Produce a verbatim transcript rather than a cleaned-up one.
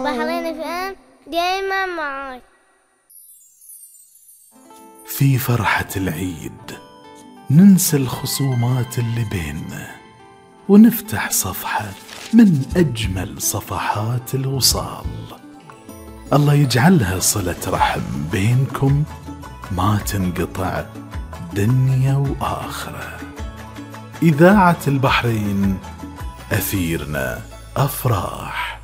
بحرين اف ام دايما معاك. في فرحة العيد ننسى الخصومات اللي بيننا ونفتح صفحة من أجمل صفحات الوصال. الله يجعلها صلة رحم بينكم ما تنقطع دنيا وآخرة. إذاعة البحرين، أثيرنا أفراح.